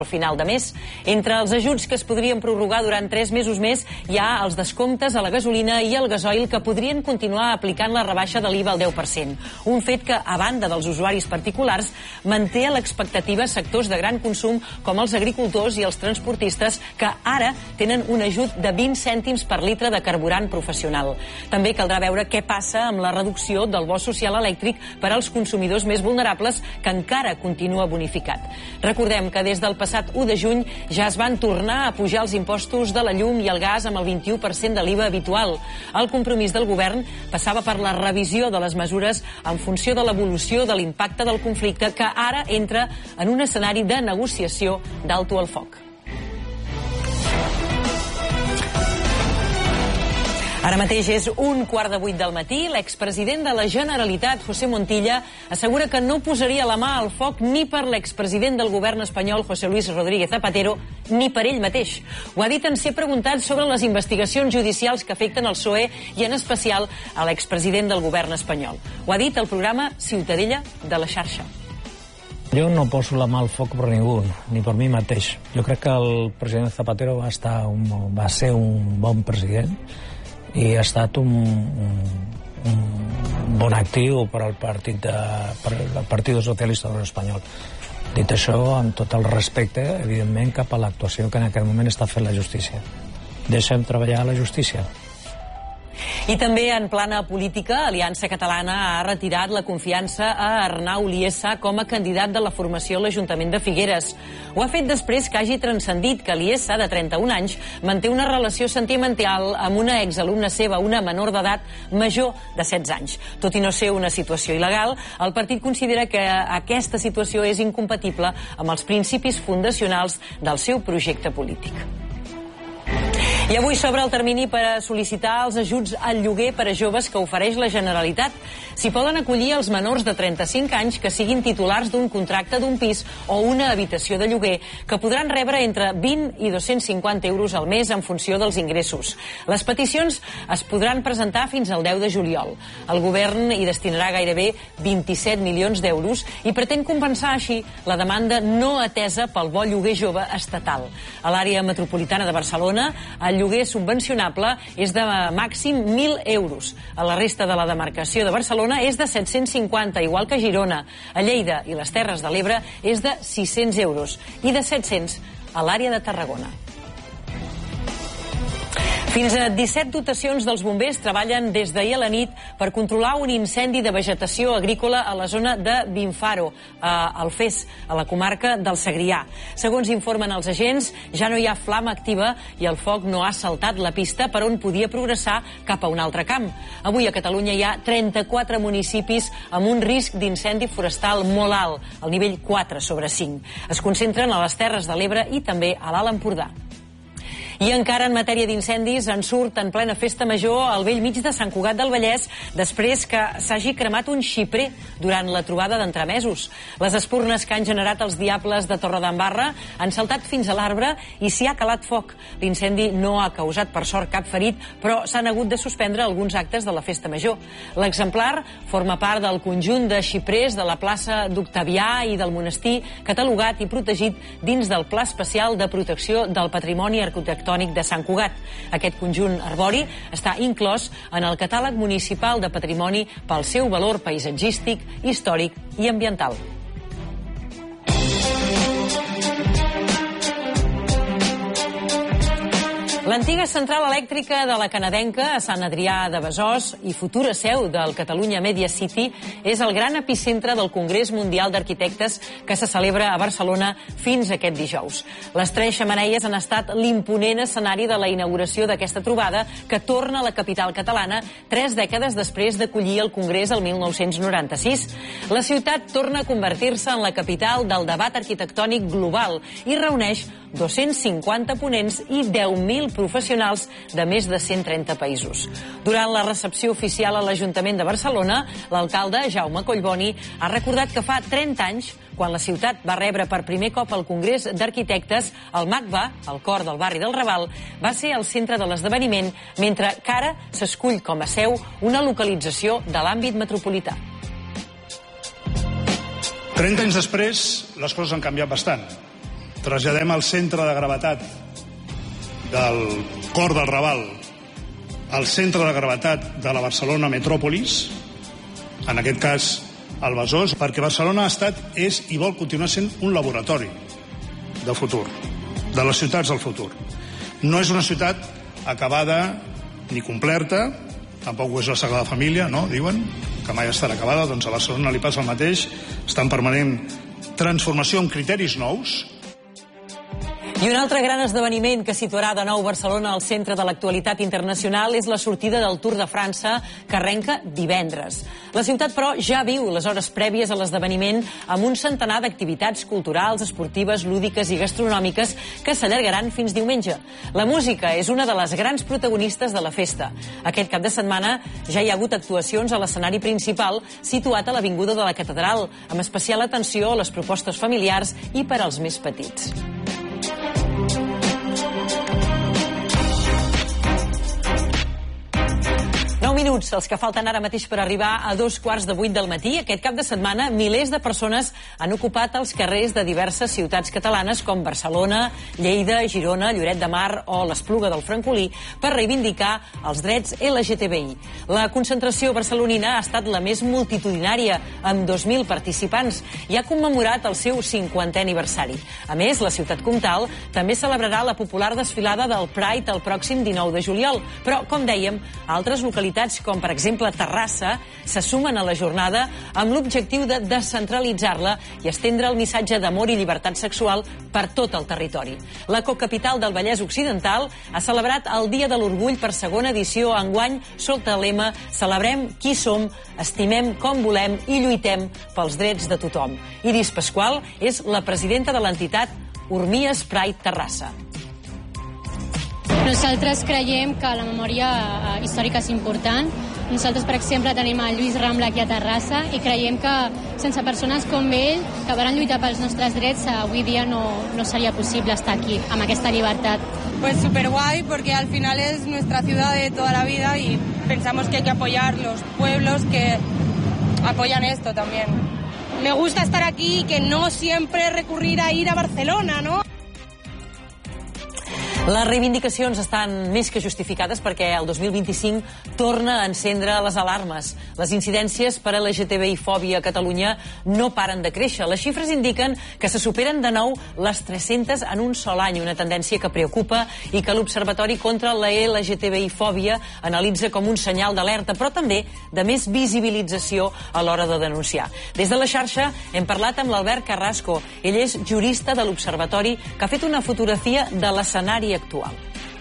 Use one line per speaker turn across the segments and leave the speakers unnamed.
al final de mes. Entre els ajuts que es podrien prorrogar durant 3 mesos més hi ha els descomptes a la gasolina i al gasoil que podrien continuar aplicant la rebaixa de l'IVA al 10%. Un fet que, a banda dels usuaris particulars, manté a l'expectativa sectors de gran consum com els agricultors i els transportistes que ara tenen un ajut de 20 cèntims per litre de carburant professional. També caldrà veure què passa amb la reducció del bo social elèctric per als consumidors més vulnerables, que encara continua bonificat. Recordem que des del passat 1 de juny ja es van tornar a pujar els impostos de la llum i el gas amb el 21% de l'IVA habitual. El compromís del govern passava per la revisió de les mesures en funció de l'evolució de l'impacte del conflicte, que ara entra en un escenari de negociació d'alto al foc. Ara mateix és 7:15 del matí. L'expresident de la Generalitat, José Montilla, assegura que no posaria la mà al foc ni per l'expresident del govern espanyol, José Luis Rodríguez Zapatero, ni per ell mateix. Ho ha dit en ser preguntat sobre les investigacions judicials que afecten el PSOE i, en especial, a l'expresident del govern espanyol. Ho ha dit al programa Ciutadella de la xarxa.
Jo no poso la mà al foc per ningú, ni per mi mateix. Jo crec que el president Zapatero va ser un bon president i ha estat un bon actiu per al Partit Socialista Espanyol. Dit això, amb tot el respecte, evidentment, cap a l'actuació que en aquest moment està fent la justícia. Deixem treballar la justícia.
I també en plana política, Aliança Catalana ha retirat la confiança a Arnau Liessa com a candidat de la formació a l'Ajuntament de Figueres. Ho ha fet després que hagi transcendit que Liessa, de 31 anys, manté una relació sentimental amb una exalumna seva, una menor d'edat major de 16 anys. Tot i no ser una situació il·legal, el partit considera que aquesta situació és incompatible amb els principis fundacionals del seu projecte polític. I avui s'obre el termini per a sol·licitar els ajuts al lloguer per a joves que ofereix la Generalitat. S'hi poden acollir els menors de 35 anys que siguin titulars d'un contracte d'un pis o una habitació de lloguer, que podran rebre entre 20 i 250 euros al mes en funció dels ingressos. Les peticions es podran presentar fins al 10 de juliol. El govern hi destinarà gairebé 27 milions d'euros i pretén compensar així la demanda no atesa pel bo lloguer jove estatal. A l'àrea metropolitana de Barcelona, el lloguer subvencionable és de màxim 1.000 euros. A la resta de la demarcació de Barcelona és de 750, igual que a Girona. A Lleida i les Terres de l'Ebre és de 600 euros i de 700 a l'àrea de Tarragona. Fins a 17 dotacions dels bombers treballen des d'ahir a la nit per controlar un incendi de vegetació agrícola a la zona de Vinfaro, a Alfés, a la comarca del Segrià. Segons informen els agents, ja no hi ha flama activa i el foc no ha saltat la pista per on podia progressar cap a un altre camp. Avui a Catalunya hi ha 34 municipis amb un risc d'incendi forestal molt alt, al nivell 4/5. Es concentren a les Terres de l'Ebre i també a l'Alt Empordà. I encara en matèria d'incendis, en surt en plena festa major al bell mig de Sant Cugat del Vallès després que s'hagi cremat un xiprer durant la trobada d'entremesos. Les espurnes que han generat els diables de Torredembarra han saltat fins a l'arbre i s'hi ha calat foc. L'incendi no ha causat per sort cap ferit, però s'han hagut de suspendre alguns actes de la festa major. L'exemplar forma part del conjunt de xiprers de la plaça d'Octavià i del monestir, catalogat i protegit dins del Pla Especial de Protecció del Patrimoni Arquitectònic de Sant Cugat. Aquest conjunt arbori està inclòs en el catàleg municipal de patrimoni pel seu valor paisatgístic, històric i ambiental. L'antiga central elèctrica de la Canadenca a Sant Adrià de Besòs i futura seu del Catalunya Media City és el gran epicentre del Congrés Mundial d'Arquitectes que se celebra a Barcelona fins aquest dijous. Les 3 xemeneies han estat l'imponent escenari de la inauguració d'aquesta trobada que torna a la capital catalana 3 dècades després d'acollir el Congrés el 1996. La ciutat torna a convertir-se en la capital del debat arquitectònic global i reuneix 250 ponents i 10.000 professionals de més de 130 països. Durant la recepció oficial a l'Ajuntament de Barcelona, l'alcalde Jaume Collboni ha recordat que fa 30 anys, quan la ciutat va rebre per primer cop el Congrés d'Arquitectes, el MACBA, el cor del barri del Raval, va ser el centre de l'esdeveniment, mentre que ara s'escull com a seu una localització de l'àmbit metropolità.
30 anys després, les coses han canviat bastant. traslladem el centre de gravetat del cor del Raval al centre de gravetat de la Barcelona metròpolis, en aquest cas al Besòs, perquè Barcelona ha estat, és i vol continuar sent un laboratori de futur, de les ciutats del futur. No és una ciutat acabada ni completa, tampoc ho és la Sagrada Família, no? Diuen que mai estarà acabada, doncs a Barcelona li passa el mateix, està en permanent transformació amb criteris nous.
I un altre gran esdeveniment que situarà de nou Barcelona al centre de l'actualitat internacional és la sortida del Tour de França, que arrenca divendres. La ciutat, però, ja viu les hores prèvies a l'esdeveniment amb un centenar d'activitats culturals, esportives, lúdiques i gastronòmiques que s'allargaran fins diumenge. La música és una de les grans protagonistes de la festa. Aquest cap de setmana ja hi ha hagut actuacions a l'escenari principal situat a l'Avinguda de la Catedral, amb especial atenció a les propostes familiars i per als més petits. 9 minuts, els que falten ara mateix per arribar a 7:45 del matí. Aquest cap de setmana, milers de persones han ocupat els carrers de diverses ciutats catalanes com Barcelona, Lleida, Girona, Lloret de Mar o l'Espluga del Francolí per reivindicar els drets LGTBI. La concentració barcelonina ha estat la més multitudinària, amb 2.000 participants, i ha commemorat el seu 50è aniversari. A més, la ciutat comtal també celebrarà la popular desfilada del Pride el pròxim 19 de juliol. Però, com dèiem, altres localitats com per exemple Terrassa se sumen a la jornada amb l'objectiu de descentralitzar-la i estendre el missatge d'amor i llibertat sexual per tot el territori. La cocapital del Vallès Occidental ha celebrat el Dia de l'Orgull per segona edició enguany sota el lema "Celebrem qui som, estimem com volem i lluitem pels drets de tothom". Iris Pasqual és la presidenta de l'entitat Urmies Pride Terrassa.
Nosaltres creiem que la memòria històrica és important. Nosaltres, per exemple, tenim el Lluís Rambla aquí a Terrassa i creiem que sense persones com ell, que van lluitar pels nostres drets, avui dia no seria possible estar aquí, amb aquesta llibertat.
Pues súper guay, porque al final es nuestra ciudad de toda la vida y pensamos que hay que apoyar los pueblos que apoyan esto también. Me gusta estar aquí y que no siempre recurrir a ir a Barcelona, ¿no?
Les reivindicacions estan més que justificades perquè el 2025 torna a encendre les alarmes. Les incidències per LGTBI-fòbia a Catalunya no paren de créixer. Les xifres indiquen que se superen de nou les 300 en un sol any, una tendència que preocupa i que l'Observatori contra la LGTBI-fòbia analitza com un senyal d'alerta, però també de més visibilització a l'hora de denunciar. Des de la xarxa hem parlat amb l'Albert Carrasco. Ell és jurista de l'Observatori que ha fet una fotografia de l'escenari actual.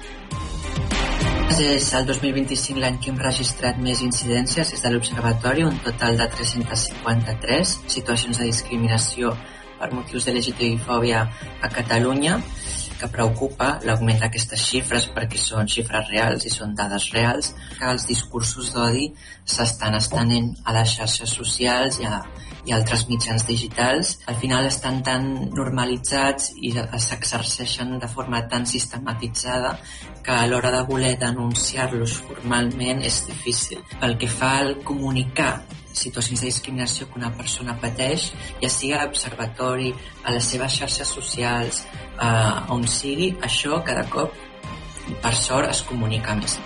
És el 2025 l'any que hem registrat més incidències des de l'Observatori, un total de 353 situacions de discriminació per motius de LGTBI-fòbia a Catalunya, que preocupa l'augment d'aquestes xifres perquè són xifres reals i són dades reals, que els discursos d'odi s'estan estenent a les xarxes socials i altres mitjans digitals. Al final estan tan normalitzats i s'exerceixen de forma tan sistematitzada que a l'hora de voler denunciar-los formalment és difícil. Pel que fa al comunicar situacions de discriminació que una persona pateix, ja sigui a l'Observatori, a les seves xarxes socials, on sigui, això cada cop, per sort, es comunica més.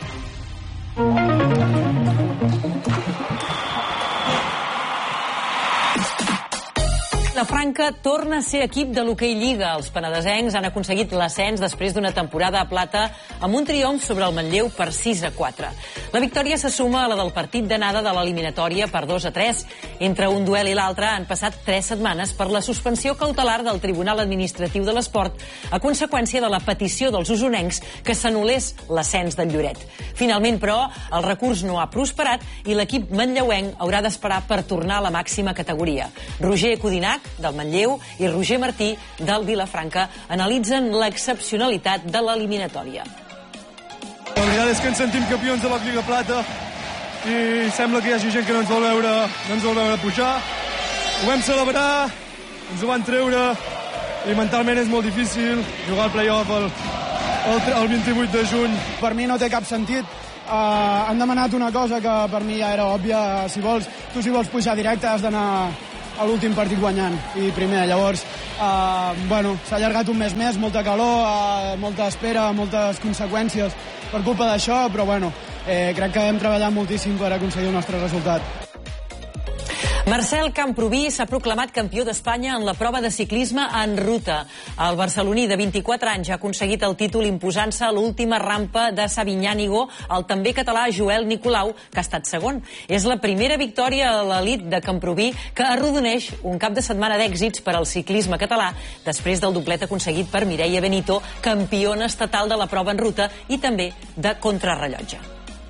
La Franca torna a ser equip de l'hoquei Lliga. Els penedesencs han aconseguit l'ascens després d'una temporada a plata amb un triomf sobre el Manlleu per 6-4. La victòria se suma a la del partit d'anada de l'eliminatòria per 2-3. Entre un duel i l'altre han passat 3 setmanes per la suspensió cautelar del Tribunal Administratiu de l'Esport a conseqüència de la petició dels usonencs que s'anul·lés l'ascens del Lloret. Finalment, però, el recurs no ha prosperat i l'equip manlleuenc haurà d'esperar per tornar a la màxima categoria. Roger Codinac, del Manlleu, i Roger Martí, del Vilafranca, analitzen l'excepcionalitat de l'eliminatòria.
La veritat és que ens sentim campions de la Lliga Plata i sembla que hi hagi gent que no ens vol veure pujar. Ho vam celebrar, ens ho van treure i mentalment és molt difícil jugar al play-off el 28 de juny.
Per mi no té cap sentit. Han demanat una cosa que per mi ja era òbvia. Si vols pujar directe has d'anar a l'últim partit guanyant i primer. Llavors s'ha allargat un mes més, molta calor, molta espera, moltes conseqüències per culpa d'això, però crec que hem treballat moltíssim per aconseguir el nostre resultat.
Marcel Camprubí s'ha proclamat campió d'Espanya en la prova de ciclisme en ruta. El barceloní de 24 anys ha aconseguit el títol imposant-se a l'última rampa de Sabinyànigo al també català Joel Nicolau, que ha estat segon. És la primera victòria a l'elit de Camprubí que arrodoneix un cap de setmana d'èxits per al ciclisme català després del doblet aconseguit per Mireia Benito, campiona estatal de la prova en ruta i també de contrarrellotge.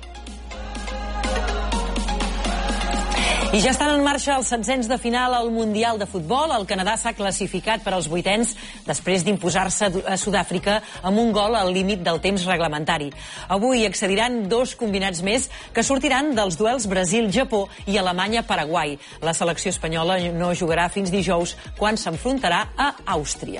I ja estan en marxa els setzents de final al Mundial de Futbol. El Canadà s'ha classificat per als vuitens després d'imposar-se a Sud-àfrica amb un gol al límit del temps reglamentari. Avui accediran 2 combinats més que sortiran dels duels Brasil-Japó i Alemanya-Paraguai. La selecció espanyola no jugarà fins dijous, quan s'enfrontarà a Àustria.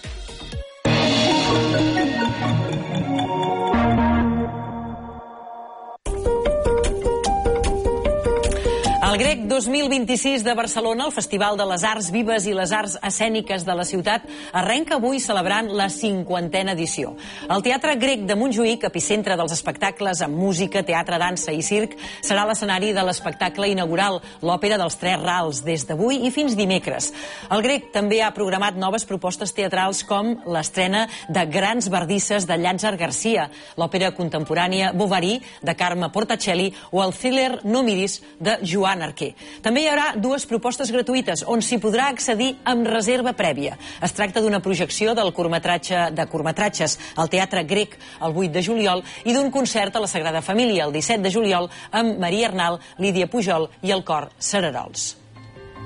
El Grec 2026 de Barcelona, el Festival de les Arts Vives i les Arts Escèniques de la ciutat, arrenca avui celebrant la 50a edició. El Teatre Grec de Montjuïc, epicentre dels espectacles amb música, teatre, dansa i circ, serà l'escenari de l'espectacle inaugural, l'Òpera dels Tres Rals, des d'avui i fins dimecres. El Grec també ha programat noves propostes teatrals com l'estrena de Grans Bardisses de Llàtzer Garcia, l'òpera contemporània Bovary de Carme Portacelli o el thriller No miris de Joan Arquer. També hi haurà 2 propostes gratuïtes on s'hi podrà accedir amb reserva prèvia. Es tracta d'una projecció del curtmetratges al Teatre Grec el 8 de juliol i d'un concert a la Sagrada Família el 17 de juliol amb Maria Arnal, Lídia Pujol i el cor Cerarols.